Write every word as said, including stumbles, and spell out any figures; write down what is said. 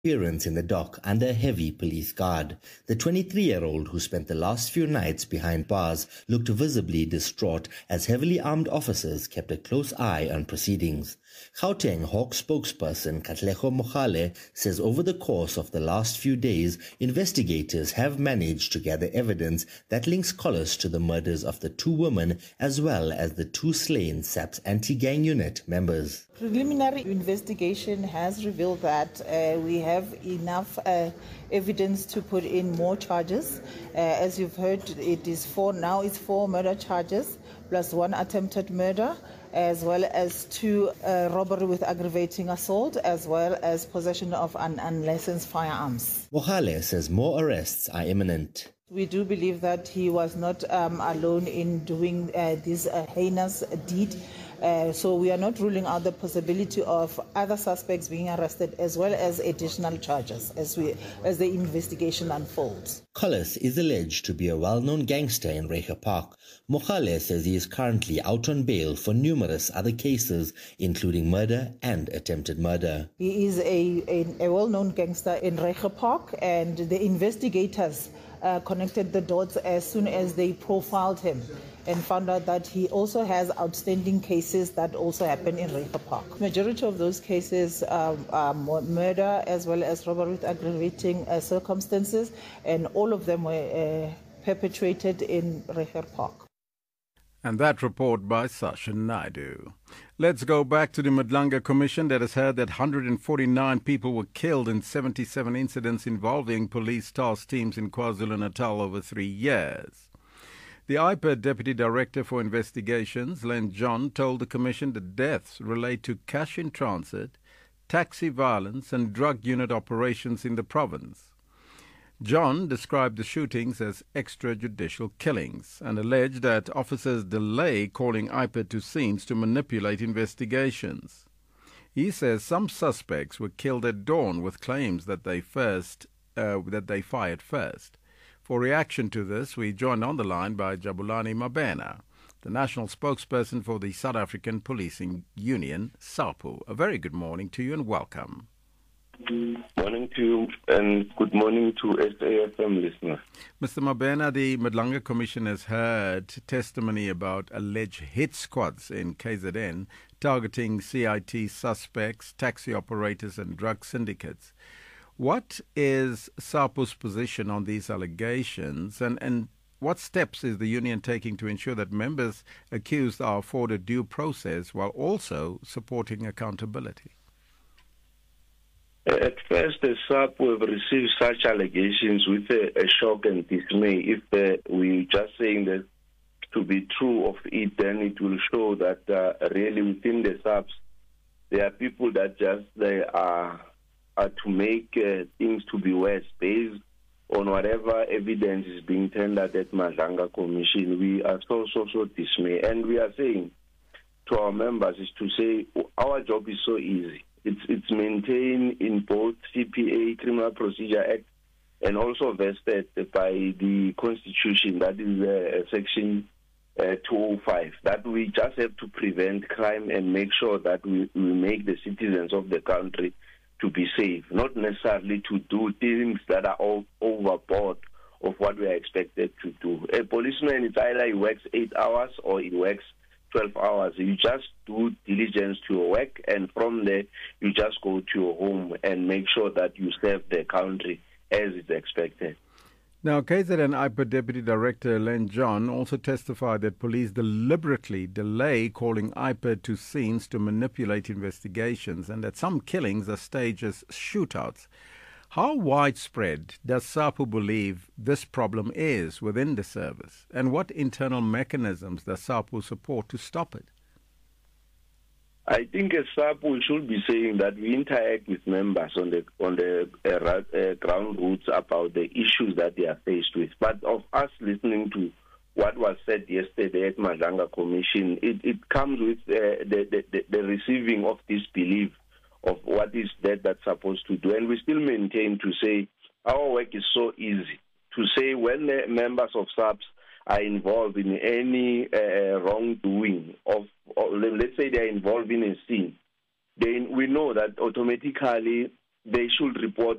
appearance in the dock under a heavy police guard. The twenty-three-year-old who spent the last few nights behind bars looked visibly distraught as heavily armed officers kept a close eye on proceedings. Gauteng Hawk spokesperson Katlego Mogale says over the course of the last few days, investigators have managed to gather evidence that links Collis to the murders of the two women as well as the two slain SAPS anti-gang unit members. Preliminary investigation has revealed that uh, we have enough uh, evidence to put in more charges. Uh, as you've heard, it is four now. It's four murder charges plus one attempted murder, as well as two uh, robbery with aggravating assault, as well as possession of an unlicensed firearms. Mogale says more arrests are imminent. We do believe that he was not um, alone in doing uh, this uh, heinous deed. Uh, so we are not ruling out the possibility of other suspects being arrested as well as additional charges as we as the investigation unfolds. Collis is alleged to be a well-known gangster in Reiger Park. Mogale says he is currently out on bail for numerous other cases, including murder and attempted murder. He is a, a, a well-known gangster in Reiger Park, and the investigators uh, connected the dots as soon as they profiled him and found out that he also has outstanding cases that also happen in Reiger Park. Majority of those cases um, are murder as well as robbery with aggravating uh, circumstances, and all of them were uh, perpetrated in Reiger Park. And that report by Sasha Naidu. Let's go back to the Madlanga Commission that has heard that one hundred forty-nine people were killed in seventy-seven incidents involving police task teams in KwaZulu-Natal over three years. The I P E D Deputy Director for Investigations, Len John, told the Commission that deaths relate to cash in transit, taxi violence and drug unit operations in the province. John described the shootings as extrajudicial killings and alleged that officers delay calling I P E D to scenes to manipulate investigations. He says some suspects were killed at dawn with claims that they first uh, that they fired first. For reaction to this, we joined on the line by Jabulani Mabena, the national spokesperson for the South African Policing Union, SAPU. A very good morning to you and welcome. Morning to you and good morning to S A F M listeners. Mister Mabena, the Madlanga Commission has heard testimony about alleged hit squads in K Z N targeting C I T suspects, taxi operators and drug syndicates. What is SAPU's position on these allegations, and, and what steps is the union taking to ensure that members accused are afforded due process while also supporting accountability? At first, the SAPU have received such allegations with a, a shock and dismay. If uh, we just saying that to be true of it, then it will show that uh, really within the SAPs, there are people that just they are... Uh, to make uh, things to be worse based on whatever evidence is being tendered at Madlanga Commission. We are so, so, so dismayed. And we are saying to our members is to say our job is so easy. It's, it's maintained in both C P A, Criminal Procedure Act, and also vested by the Constitution, that is uh, Section uh, two oh five, that we just have to prevent crime and make sure that we, we make the citizens of the country to be safe, not necessarily to do things that are all overboard of what we are expected to do. A policeman, it's either he works eight hours or he works twelve hours. You just do diligence to your work, and from there, you just go to your home and make sure that you serve the country as is expected. Now, K Z N I P E D Deputy Director Len John also testified that police deliberately delay calling I P E D to scenes to manipulate investigations and that some killings are staged as shootouts. How widespread does SAPU believe this problem is within the service, and what internal mechanisms does SAPU support to stop it? I think as SAPU should be saying that we interact with members on the on the uh, uh, ground roots about the issues that they are faced with. But of us listening to what was said yesterday at Madlanga Commission, it, it comes with uh, the, the, the receiving of this belief of what is that that's supposed to do. And we still maintain to say our work is so easy to say when the members of SAPS are involved in any uh, wrongdoing of, or let's say they're involved in a scene, then we know that automatically they should report